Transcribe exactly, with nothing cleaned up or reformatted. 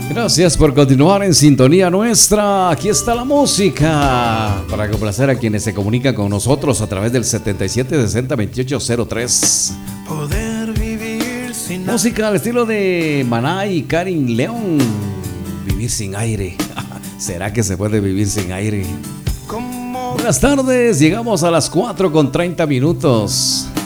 Gracias por continuar en sintonía nuestra. Aquí está la música para complacer a quienes se comunican con nosotros a través del setenta y siete sesenta veintiocho cero tres. Poder vivir sin música al estilo de Maná y Karin León. Vivir sin aire. ¿Será que se puede vivir sin aire? como Buenas tardes, llegamos a las cuatro con treinta minutos.